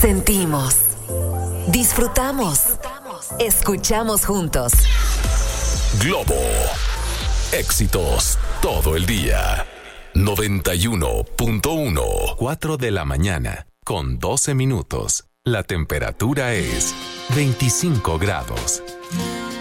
Sentimos, disfrutamos, escuchamos juntos. Globo. Éxitos todo el día. 91.1. 4 de la mañana, con 12 minutos. La temperatura es 25 grados.